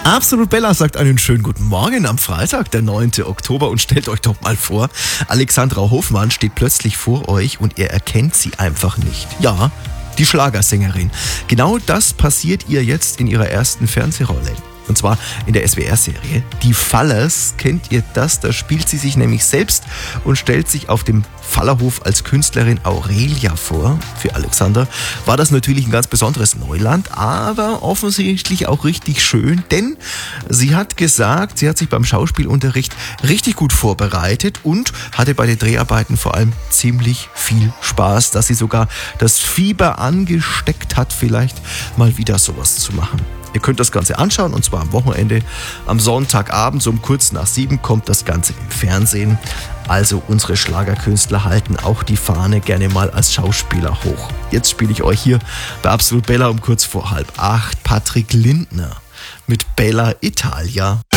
Absolut Bella sagt einen schönen guten Morgen am Freitag, der 9. Oktober, und stellt euch doch mal vor, Alexandra Hofmann steht plötzlich vor euch und ihr erkennt sie einfach nicht. Ja, die Schlagersängerin. Genau das passiert ihr jetzt in ihrer ersten Fernsehrolle. Und zwar in der SWR-Serie Die Fallers. Kennt ihr das? Da spielt sie sich nämlich selbst und stellt sich auf dem Fallerhof als Künstlerin Aurelia vor. Für Alexander war das natürlich ein ganz besonderes Neuland, aber offensichtlich auch richtig schön, denn sie hat gesagt, sie hat sich beim Schauspielunterricht richtig gut vorbereitet und hatte bei den Dreharbeiten vor allem ziemlich viel Spaß, dass sie sogar das Fieber angesteckt hat, vielleicht mal wieder sowas zu machen. Ihr könnt das Ganze anschauen, und zwar am Wochenende. Am Sonntagabend, so um kurz nach 7, kommt das Ganze im Fernsehen. Also unsere Schlagerkünstler halten auch die Fahne gerne mal als Schauspieler hoch. Jetzt spiele ich euch hier bei Absolut Bella um kurz vor 7:30 Patrick Lindner mit Bella Italia.